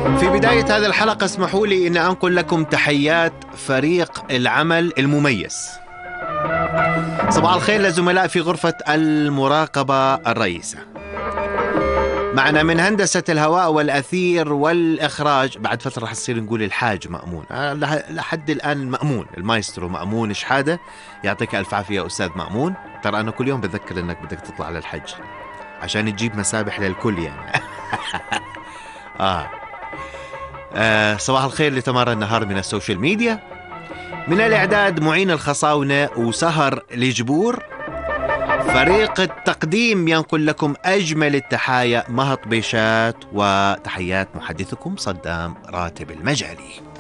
في بداية هذه الحلقة اسمحوا لي أن أنقل لكم تحيات فريق العمل المميز. صباح الخير لزملاء في غرفة المراقبة الرئيسة. معنا من هندسة الهواء والأثير والإخراج، بعد فترة رح نصير نقول الحاج مأمون، لحد الآن مأمون المايسترو مأمون شحادة. يعطيك ألف عافية أستاذ مأمون. ترى أنا كل يوم بذكر أنك بدك تطلع على الحج عشان تجيب مسابح للكل يعني. صباح الخير لتمارا النهار من السوشيال ميديا. من الإعداد معين الخصاونة وسهر لجبور. فريق التقديم ينقل لكم أجمل التحايا مهط بيشات، وتحيات محدثكم صدام راتب المجالي.